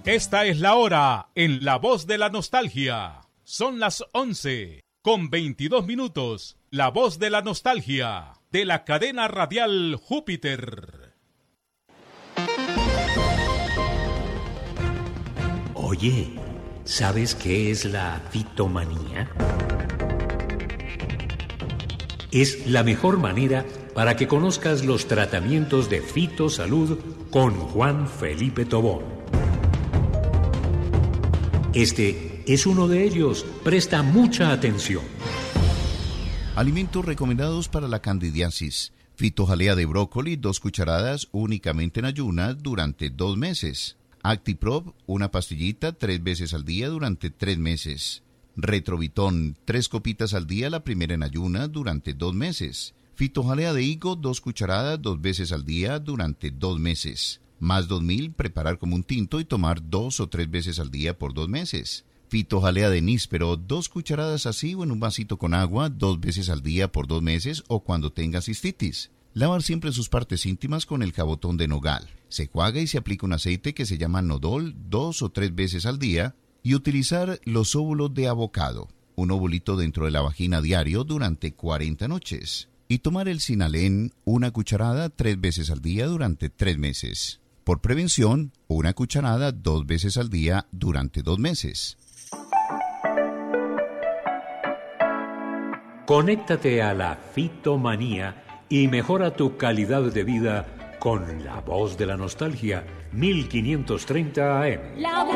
Esta es la hora en La Voz de la Nostalgia. Son las 11:22. La Voz de la Nostalgia, de la cadena radial Júpiter. Oye, ¿sabes qué es la fitomanía? Es la mejor manera para que conozcas los tratamientos de fitosalud con Juan Felipe Tobón. Este es uno de ellos. Presta mucha atención. Alimentos recomendados para la candidiasis. Fitojalea de brócoli, 2 cucharadas únicamente en ayunas durante 2 meses. Actiprop, una pastillita 3 veces al día durante 3 meses. Retrovitón, 3 copitas al día, la primera en ayunas durante 2 meses. Fitojalea de higo, 2 cucharadas 2 veces al día durante 2 meses. Más 2000, preparar como un tinto y tomar 2 o 3 veces al día por 2 meses. Fitojalea de níspero, 2 cucharadas así o en un vasito con agua 2 veces al día por 2 meses o cuando tenga cistitis. Lavar siempre sus partes íntimas con el jabotón de nogal. Se enjuaga y se aplica un aceite que se llama Nodol 2 o 3 veces al día y utilizar los óvulos de avocado, un ovulito dentro de la vagina diario durante 40 noches. Y tomar el Sinalén, 1 cucharada 3 veces al día durante 3 meses. Por prevención, 1 cucharada 2 veces al día durante 2 meses. Conéctate a la fitomanía y mejora tu calidad de vida con La Voz de la Nostalgia, 1530 AM.